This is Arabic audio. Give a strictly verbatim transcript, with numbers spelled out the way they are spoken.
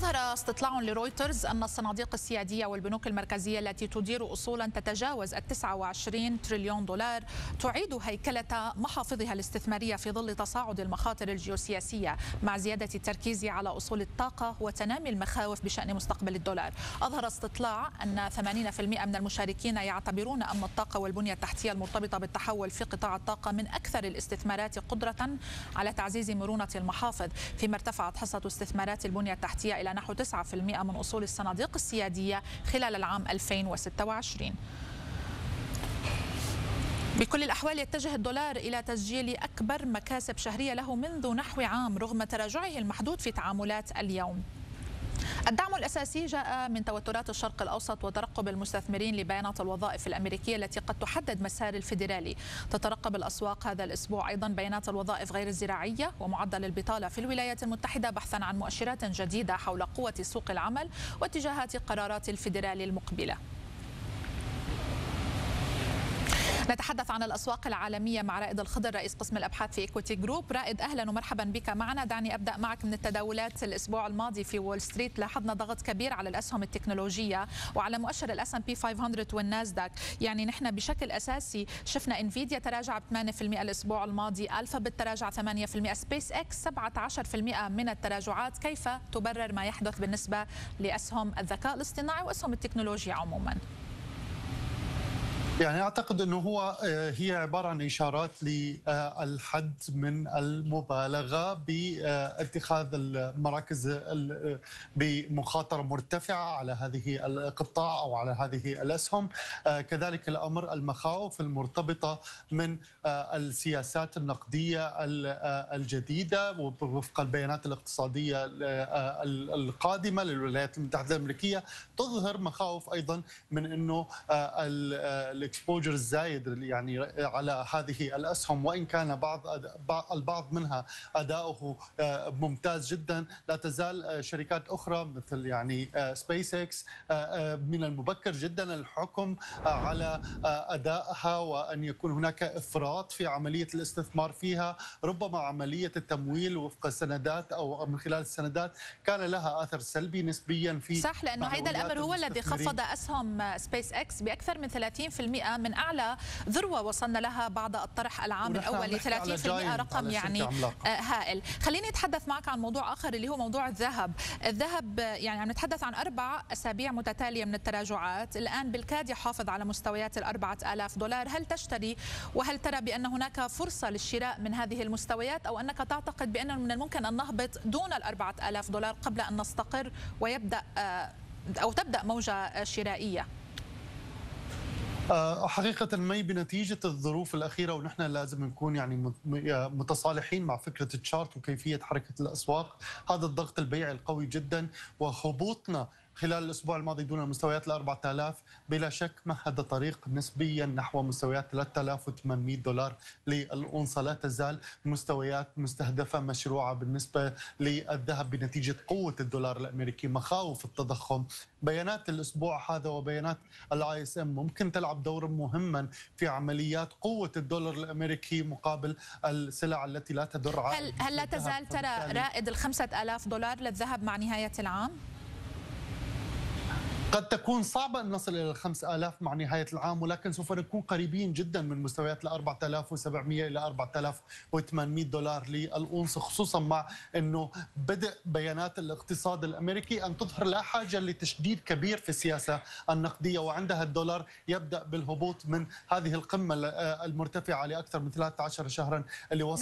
أظهر استطلاع لرويترز أن الصناديق السيادية والبنوك المركزية التي تدير أصولا تتجاوز التسعة وعشرين تريليون دولار تعيد هيكلة محافظها الاستثمارية في ظل تصاعد المخاطر الجيوسياسية مع زيادة التركيز على أصول الطاقة وتنامي المخاوف بشأن مستقبل الدولار. أظهر استطلاع أن ثمانين بالمئة من المشاركين يعتبرون أن الطاقة والبنية التحتية المرتبطة بالتحول في قطاع الطاقة من أكثر الاستثمارات قدرة على تعزيز مرونة المحافظ، فيما ارتفعت حصة استثمارات البنية التحتية إلى نحو تسعة بالمئة من أصول الصناديق السيادية خلال العام ألفين وستة وعشرين. بكل الأحوال يتجه الدولار إلى تسجيل أكبر مكاسب شهرية له منذ نحو عام رغم تراجعه المحدود في تعاملات اليوم. الدعم الأساسي جاء من توترات الشرق الأوسط وترقب المستثمرين لبيانات الوظائف الأمريكية التي قد تحدد مسار الفيدرالي. تترقب الأسواق هذا الأسبوع أيضا بيانات الوظائف غير الزراعية ومعدل البطالة في الولايات المتحدة بحثا عن مؤشرات جديدة حول قوة سوق العمل واتجاهات قرارات الفيدرالي المقبلة. نتحدث عن الأسواق العالمية مع رائد الخضر رئيس قسم الأبحاث في إيكويتي جروب. رائد أهلا ومرحبا بك معنا. دعني أبدأ معك من التداولات. الأسبوع الماضي في وول ستريت لاحظنا ضغط كبير على الأسهم التكنولوجية وعلى مؤشر الأس أند بي خمسمئة والناسداك، يعني نحن بشكل أساسي شفنا انفيديا تراجع ب ثمانية بالمئة الأسبوع الماضي، ألفابت تراجع ثمانية بالمئة، سبيس إكس سبعة عشر بالمئة من التراجعات. كيف تبرر ما يحدث بالنسبة لأسهم الذكاء الاصطناعي وأسهم التكنولوجيا عموما؟ يعني أعتقد أنه هو هي عبارة عن إشارات للحد من المبالغة باتخاذ المراكز بمخاطرة مرتفعة على هذه القطاع أو على هذه الأسهم. كذلك الأمر المخاوف المرتبطة من السياسات النقدية الجديدة وفق البيانات الاقتصادية القادمة للولايات المتحدة الأمريكية تظهر مخاوف أيضا من أنه الاكسبوجر الزايد يعني على هذه الاسهم، وان كان بعض البعض منها اداؤه ممتاز جدا، لا تزال شركات اخرى مثل يعني سبيس اكس من المبكر جدا الحكم على ادائها وان يكون هناك افراط في عمليه الاستثمار فيها. ربما عمليه التمويل وفق السندات او من خلال السندات كان لها اثر سلبي نسبيا في صح، لانه هذا الامر هو الذي خفض اسهم سبيس اكس باكثر من ثلاثين بالمئة من أعلى ذروة وصلنا لها بعد الطرح العام الأول ل ثلاثين بالمئة، رقم يعني هائل. خليني أتحدث معك عن موضوع آخر اللي هو موضوع الذهب. الذهب يعني عم نتحدث عن أربع أسابيع متتالية من التراجعات، الآن بالكاد يحافظ على مستويات الأربعة آلاف دولار. هل تشتري وهل ترى بأن هناك فرصة للشراء من هذه المستويات أو أنك تعتقد بأن من الممكن أن نهبط دون الأربعة آلاف دولار قبل أن نستقر ويبدأ أو تبدأ موجة شرائية؟ حقيقة مي بنتيجة الظروف الأخيرة ونحن لازم نكون يعني متصالحين مع فكرة التشارت وكيفية حركة الأسواق. هذا الضغط البيعي القوي جدا وهبوطنا خلال الأسبوع الماضي دون المستويات الأربعة آلاف بلا شك مهد طريق نسبيا نحو مستويات ثلاثة آلاف وثمانمئة دولار للأونصة. لا تزال مستويات مستهدفة مشروعة بالنسبة للذهب بنتيجة قوة الدولار الأمريكي، مخاوف التضخم. بيانات الأسبوع هذا وبيانات الاي اس ام ممكن تلعب دورا مهما في عمليات قوة الدولار الأمريكي مقابل السلع التي لا تدر عائد. هل هل لا تزال ترى رائد الخمسة آلاف دولار للذهب مع نهاية العام؟ قد تكون صعبة أن نصل إلى الخمس آلاف مع نهاية العام، ولكن سوف نكون قريبين جدا من مستويات الأربعة آلاف وسبعمئة إلى أربعة آلاف وثمانمئة دولار للأونصة، خصوصا مع أنه بدء بيانات الاقتصاد الأمريكي أن تظهر لا حاجة لتشديد كبير في السياسة النقدية، وعندها الدولار يبدأ بالهبوط من هذه القمة المرتفعة لأكثر من ثلاثة عشر شهرا اللي وصل